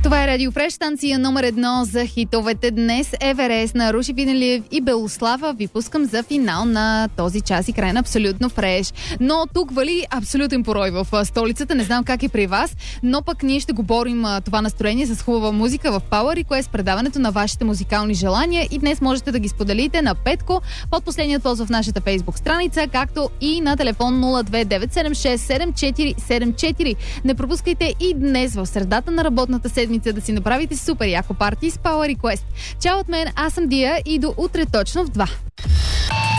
Това е Радио Фреш, станция номер 1 за хитовете. Днес Еверест на Руши Винелиев и Белослава ви пускам за финал на този час и край на Абсолютно Фреш. Но тук вали абсолютен порой в столицата. Не знам как е при вас, но пък ние ще го борим това настроение с хубава музика в Power Request, предаването на вашите музикални желания, и днес можете да ги споделите на Петко под последният пост в нашата Facebook страница, както и на телефон 029767474. Не пропускайте и днес в средата на работната седмица да си направите супер яко парти с Power Request. Чао от мен, аз съм Дия и до утре точно в 2.